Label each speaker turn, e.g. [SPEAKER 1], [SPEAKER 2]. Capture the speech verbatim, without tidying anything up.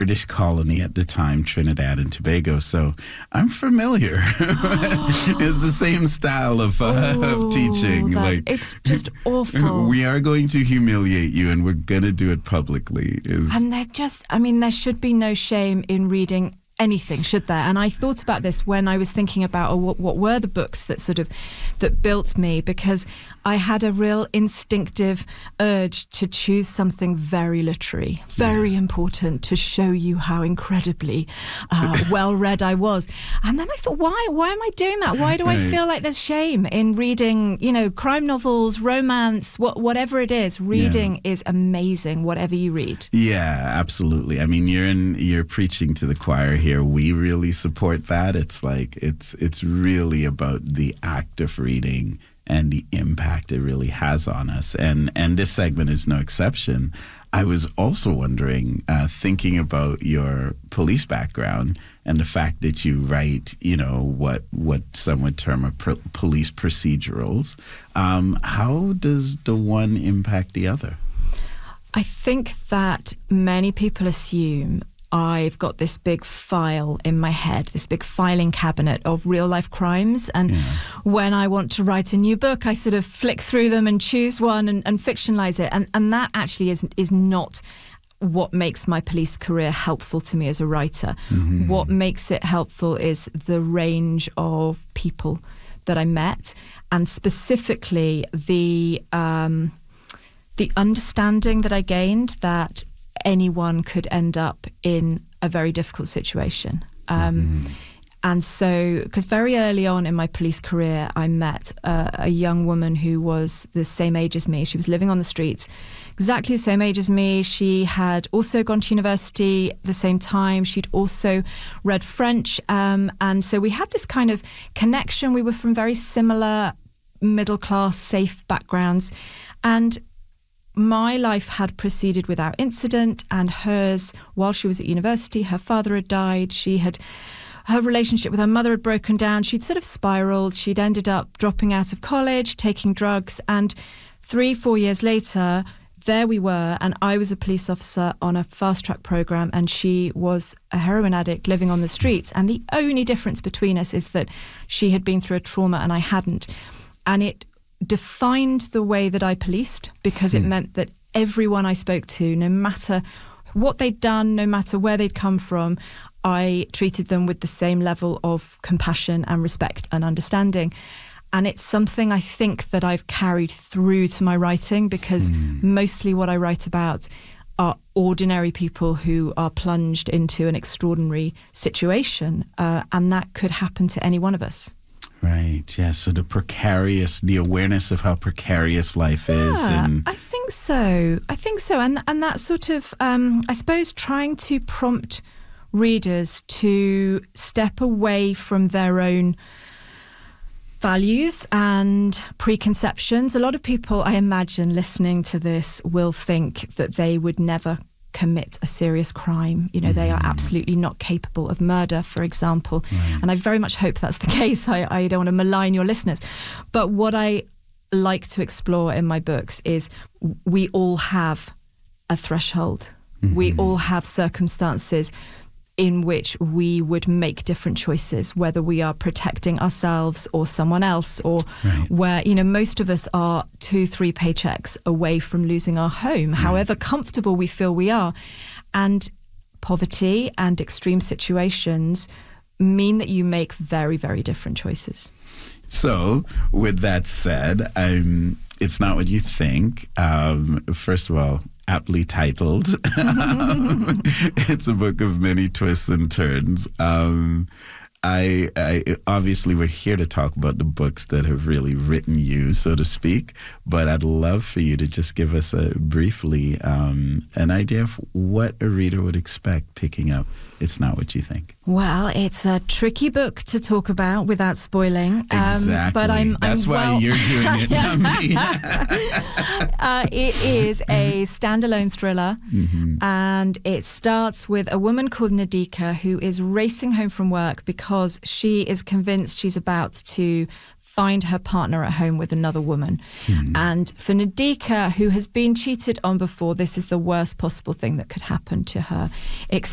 [SPEAKER 1] British colony at the time, Trinidad and Tobago. So I'm familiar. It's the same style of, uh,
[SPEAKER 2] oh,
[SPEAKER 1] of teaching.
[SPEAKER 2] That,
[SPEAKER 1] like
[SPEAKER 2] it's just awful.
[SPEAKER 1] We are going to humiliate you, and we're going to do it publicly. Is
[SPEAKER 2] And they're just, I mean, there should be no shame in reading anything, should there? And I thought about this when I was thinking about oh, what, what were the books that sort of that built me, because I had a real instinctive urge to choose something very literary, very yeah. important, to show you how incredibly uh, well read I was. And then I thought, why? Why am I doing that? Why do I feel like there's shame in reading, you know, crime novels, romance, what, whatever it is? Reading yeah. is amazing, whatever you read.
[SPEAKER 1] Yeah, absolutely. I mean, you're in, you're preaching to the choir here. We really support that. It's like it's it's really about the act of reading and the impact it really has on us. And and this segment is no exception. I was also wondering, uh, thinking about your police background and the fact that you write, you know, what what some would term a pr- police procedurals. Um, how does the one impact the other?
[SPEAKER 2] I think that many people assume I've got this big file in my head, this big filing cabinet of real life crimes. And yeah. when I want to write a new book, I sort of flick through them and choose one and, and fictionalize it. And, and that actually is, is not what makes my police career helpful to me as a writer. Mm-hmm. What makes it helpful is the range of people that I met, and specifically the um, the understanding that I gained that anyone could end up in a very difficult situation. Um, mm-hmm. And so, because very early on in my police career, I met uh, a young woman who was the same age as me. She was living on the streets, exactly the same age as me. She had also gone to university at the same time. She'd also read French. Um, and so we had this kind of connection. We were from very similar middle-class, safe backgrounds. And my life had proceeded without incident, and hers, while she was at university, her father had died. She had, her relationship with her mother had broken down. She'd sort of spiraled. She'd ended up dropping out of college, taking drugs. And three, four years later, there we were, and I was a police officer on a fast track program, and she was a heroin addict living on the streets. And the only difference between us is that she had been through a trauma and I hadn't. And it defined the way that I policed, because it mm. meant that everyone I spoke to, no matter what they'd done, no matter where they'd come from, I treated them with the same level of compassion and respect and understanding. And it's something I think that I've carried through to my writing, because mm. mostly what I write about are ordinary people who are plunged into an extraordinary situation, uh, and that could happen to any one of us.
[SPEAKER 1] Right, yeah, so the precarious, the awareness of how precarious life
[SPEAKER 2] yeah,
[SPEAKER 1] is. And
[SPEAKER 2] I think so. I think so. And and that sort of, um, I suppose, trying to prompt readers to step away from their own values and preconceptions. A lot of people, I imagine, listening to this will think that they would never commit a serious crime. You know, mm-hmm. they are absolutely not capable of murder, for example. Right. And I very much hope that's the case. I, I don't want to malign your listeners. But what I like to explore in my books is we all have a threshold. Mm-hmm. We all have circumstances in which we would make different choices, whether we are protecting ourselves or someone else, or right. where, you know, most of us are two, three paychecks away from losing our home, right. however comfortable we feel we are. And poverty and extreme situations mean that you make very, very different choices.
[SPEAKER 1] So, with that said, um, it's not what you think. Um, first of all, aptly titled. um, it's a book of many twists and turns. Um, I, I obviously we're here to talk about the books that have really written you, so to speak. But I'd love for you to just give us a briefly um, an idea of what a reader would expect picking up It's Not What You Think.
[SPEAKER 2] Well, it's a tricky book to talk about without spoiling.
[SPEAKER 1] Exactly. Um, but I'm, That's I'm, why well, you're doing it, not me.
[SPEAKER 2] uh, it is a standalone thriller, mm-hmm. and it starts with a woman called Nadika who is racing home from work because she is convinced she's about to find her partner at home with another woman. Mm. And for Nadika, who has been cheated on before, this is the worst possible thing that could happen to her.